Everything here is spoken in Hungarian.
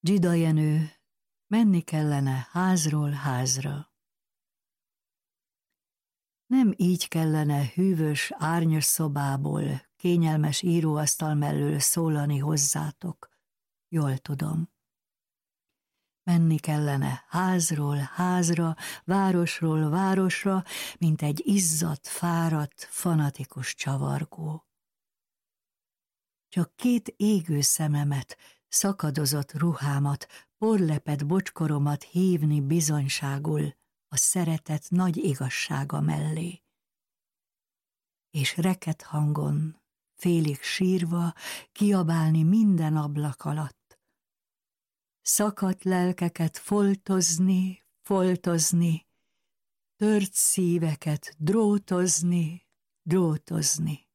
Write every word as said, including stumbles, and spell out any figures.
Dzsida Jenő, menni kellene házról házra. Nem így kellene hűvös, árnyas szobából, kényelmes íróasztal mellől szólani hozzátok, jól tudom. Menni kellene házról házra, városról városra, mint egy izzadt, fáradt, fanatikus csavargó. Csak két égő szememet, szakadozott ruhámat, porlepet bocskoromat hívni bizonyságul a szeretet nagy igazsága mellé. És reket hangon, félig sírva, kiabálni minden ablak alatt. Szakadt lelkeket foltozni, foltozni, tört szíveket drótozni, drótozni.